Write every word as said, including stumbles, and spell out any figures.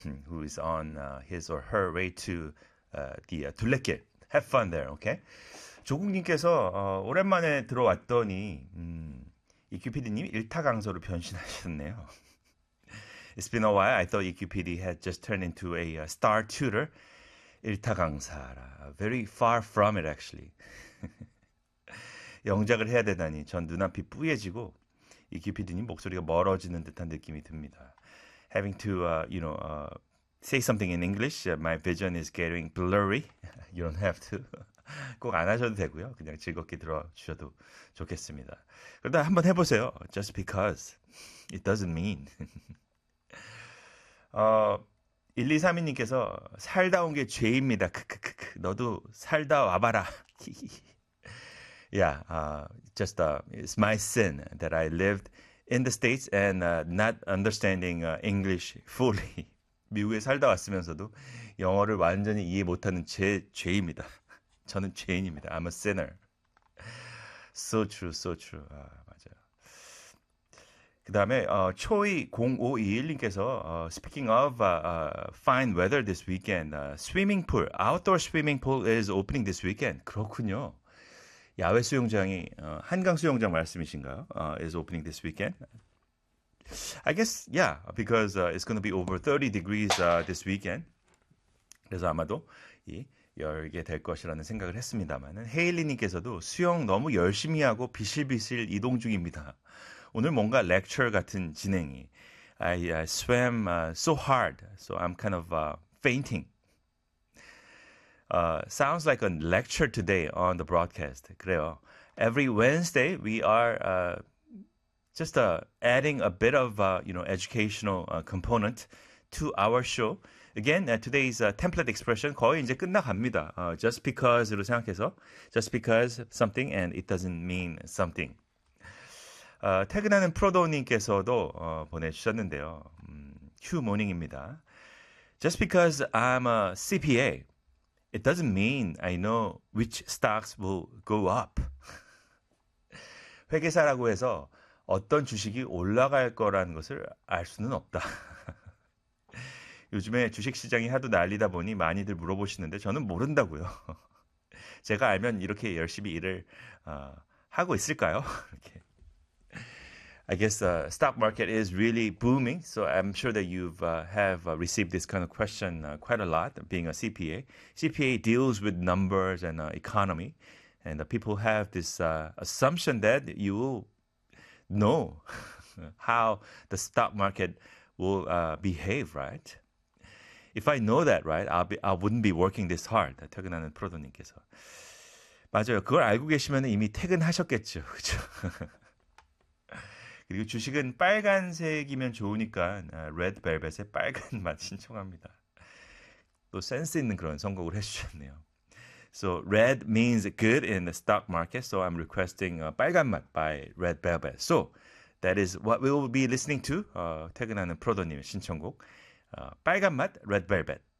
who is on uh, his or her way to uh, the uh, 둘레길. Have fun there, okay? 조국님께서 어, 오랜만에 들어왔더니 음, 이큐피디님이 일타강사로 변신하셨네요. It's been a while. I thought 이큐피디 had just turned into a uh, star tutor. 일타강사라. Very far from it, actually. 영작을 해야 되다니 전 눈앞이 뿌얘지고 이큐피디님 목소리가 멀어지는 듯한 느낌이 듭니다. Having to, uh, you know, uh, say something in English, uh, my vision is getting blurry. You don't have to. 꼭 안 하셔도 되고요. 그냥 즐겁게 들어주셔도 좋겠습니다. 그러다 한번 해보세요. Just because it doesn't mean. 어, 일이삼이님께서 살다 온 게 죄입니다. 크크크크. 너도 살다 와봐라. Yeah, uh, just uh, it's my sin that I lived in the States and uh, not understanding uh, English fully. 미국에 살다 왔으면서도 영어를 완전히 이해 못하는 제 죄입니다. 저는 죄인입니다. I'm a sinner. So true, so true. 아, 맞아요. 그 다음에 어, 초이 공오이일님께서 uh, Speaking of uh, uh, fine weather this weekend, uh, swimming pool, outdoor swimming pool is opening this weekend. 그렇군요. 야외 수영장이 어, 한강 수영장 말씀이신가요? Uh, is opening this weekend. I guess, yeah, because uh, it's going to be over thirty degrees uh, this weekend. 그래서 아마도 이 열게 될 것이라는 생각을 했습니다만은 헤일리님께서도 수영 너무 열심히 하고 비실비실 이동 중입니다. 오늘 뭔가 lecture 같은 진행이 I, I swam uh, so hard, so I'm kind of uh, fainting. Uh, sounds like a lecture today on the broadcast. 그래요. Every Wednesday we are uh, just uh, adding a bit of uh, you know educational uh, component to our show. Again, uh, today's uh, template expression 거의 이제 끝나갑니다. Uh, just because로 생각해서 just because something and it doesn't mean something. 어, 퇴근하는 프로도님께서도 어, 보내주셨는데요. 음, 휴 모닝입니다. Just because I'm a 씨피에이, it doesn't mean I know which stocks will go up. 회계사라고 해서 어떤 주식이 올라갈 거라는 것을 알 수는 없다. 요즘에 주식시장이 하도 난리다 보니 많이들 물어보시는데 저는 모른다고요. 제가 알면 이렇게 열심히 일을 어, 하고 있을까요? 이렇게. I guess the stock market is really booming, so I'm sure that you've uh, have uh, received this kind of question uh, quite a lot. Being a 씨피에이, 씨피에이 deals with numbers and uh, economy, and uh, people have this uh, assumption that you will know how the stock market will uh, behave, right? If I know that, right, I'll be, I wouldn't be working this hard. 퇴근하는 프로도님께서 맞아요. 그걸 알고 계시면 이미 퇴근하셨겠죠, 그렇죠? 그리고 주식은 빨간색이면 좋으니까 레드벨벳의 빨간 맛 신청합니다. 또 센스 있는 그런 선곡을 해주셨네요. So red means good in the stock market, so I'm requesting uh, 빨간 맛 by Red Velvet. So that is what we will be listening to. 어, 퇴근하는 프로도님의 신청곡 어, 빨간 맛 Red Velvet.